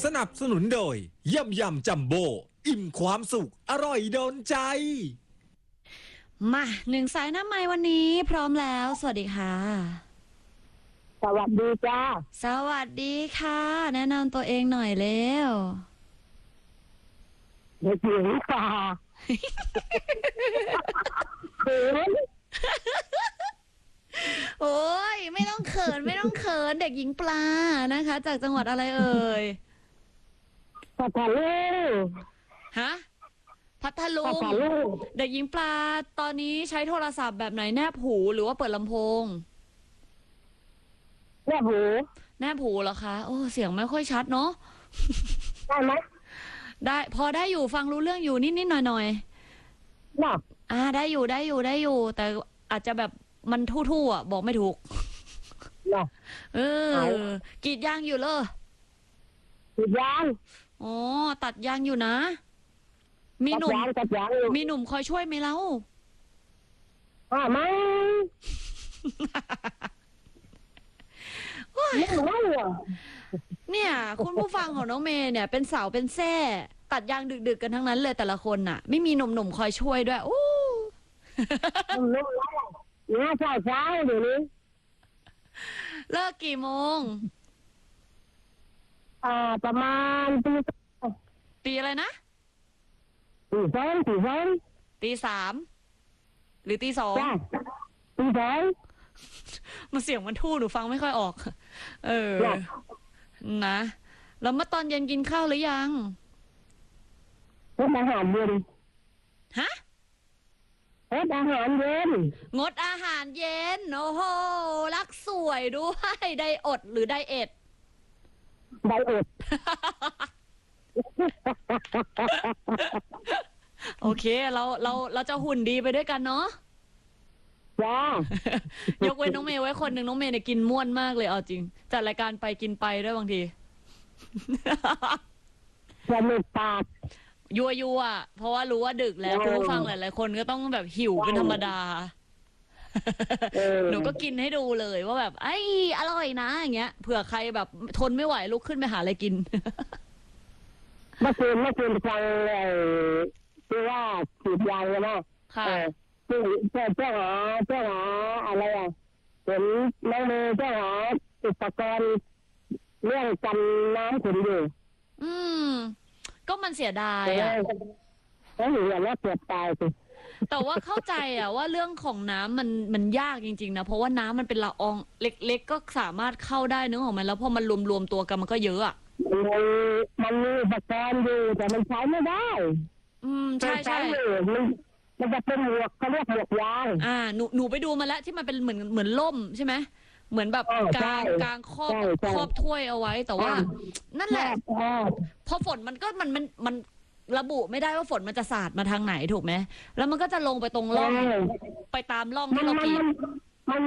สนับสนุนโดยยำจัมโบ้อิ่มความสุขอร่อยโดนใจมา1 สายหน้าไมค์วันนี้พร้อมแล้วสวัสดีค่ะสวัสดีจ้าสวัสดีค่ะแนะนำตัวเองหน่อยเร็วเด็กหญิงค่ะเขินโอ้ยไม่ต้องเขินไม่ต้องเขินเด็กหญิงปลานะคะจากจังหวัดอะไรเอ่ยพัทลุงฮะพัทลุงเด็กหญิงปลาตอนนี้ใช้โทรศัพท์แบบไหนแนบหูหรือว่าเปิดลำโพงแนบหูเหรอคะโอ้เสียงไม่ค่อยชัดเนาะได้ไหมได้พอได้อยู่ฟังรู้เรื่องอยู่นิดหน่อยได้อยู่แต่อาจจะแบบมันทู่ๆอ่ะบอกไม่ถูกกรีดยางอยู่เลยกรีดยางอ๋อตัดยางอยู่นะมีหนุ่มคอยช่วยไหมเล่าไม่เนี่ยคุณผู้ฟังของน้องเมย์เนี่ยเป็นสาวเป็นแซ่ตัดยางดึกๆกันทั้งนั้นเลยแต่ละคนน่ะไม่มีหนุ่มคอยช่วยด้วยอู้หนุ่มแล้วเช้าเดี๋ยวนี้เลิกกี่โมงประมาณตีอะไรนะตีสองตี 3หรือตี 2 ตี 2 มันเสียงมันทู่หนูฟังไม่ค่อยออกนะแล้วเมื่อตอนเย็นกินข้าวหรือยังงดอาหารเย็นฮะงดอาหารเย็นโอ้โหรักสวยด้วยไดอดหรือไดเอทโอเคเราจะหุ่นดีไปด้วยกันเนาะจ้ายกเว้นน้องเมย์ไว้คนหนึ่งน้องเมย์เนี่ยกินม่วนมากเลยเอาจริงจัดรายการไปกินไปด้วยบางทีจะหลุดปากยัวเพราะว่ารู้ว่าดึกแล้วคุณผู้ฟังหลายๆคนก็ต้องแบบหิวเป็นธรรมดาหนูก็กินให้ดูเลยว่าแบบไอ้อร่อยนะอย่างเงี้ยเผื่อใครแบบทนไม่ไหวลุกขึ้นไปหาอะไรกินเมื่อคืนฟังที่ว่าฉีดยางเลยนะค่ะเจ้าหาอะไรเห็นน้องเมย์เจ้าหาอุปกรณ์เรื่องกันน้ำขุ่นอยู่ก็มันเสียดายอ่ะแล้วหนูอยากว่าเกิดตายสิแต่ว่าเข้าใจอ่ะว่าเรื่องของน้ำมันยากจริงๆนะเพราะว่าน้ำมันเป็นละอองเล็กๆก็สามารถเข้าได้นึกออกไหมแล้วพอมันรวมตัวกันมันก็เยอะอ่ะมันมีอุปกรณ์อยู่แต่มันใช้ไม่ได้ใช่มันจะเป็นหมวกเขาเรียกหมวกยางหนูไปดูมาแล้วที่มันเป็นเหมือนล่มใช่ไหมเหมือนแบบกลางครอบถ้วยเอาไว้แต่ว่านั่นแหละพอฝนมันระบุไม่ได้ว่าฝนมันจะสาดมาทางไหนถูกไหมแล้วมันก็จะลงไปตรงร่องไปตามร่องที่เรากรีด